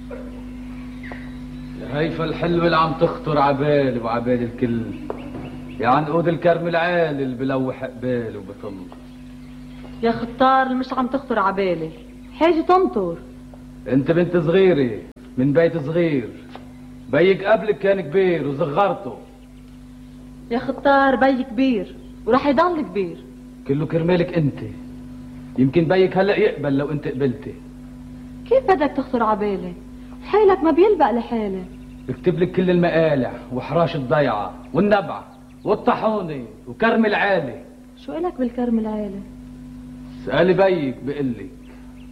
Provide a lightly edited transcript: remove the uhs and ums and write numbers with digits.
يا هيفا الحلوة اللي عم تخطر عبالي وعبالي الكل، يا عنقود الكرم العالي اللي بلوح قبالي وبطل. يا خطار اللي مش عم تخطر عبالي، حاجة تنطر. انت بنت صغيرة من بيت صغير، بيك قبلك كان كبير وصغرته. يا خطار بي كبير ورح يضل كبير. كله كرمالك انت، يمكن بيك هلا يقبل لو انت قبلتي. كيف بدك تخطر عبالي؟ حالك ما بيلبق لحالي. بكتب لك كل المقالع وحراش الضيعة والنبعة والطحونة وكرم العالي. شو إلك بالكرم العالي؟ اسألي بيك بقلك.